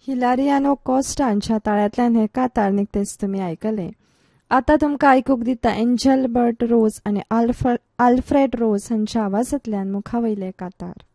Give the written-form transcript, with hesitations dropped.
हिलारियानो Costa हांच्या ताळ्यांतल्यान हे कातार निकतेच तुमी आयकले. आतां तुमकां आयकूंक दिता एंजल बर्ट रोज आनी आल्फ्रेड रोज हांच्या आवाजांतल्यान मुखावयले कातार.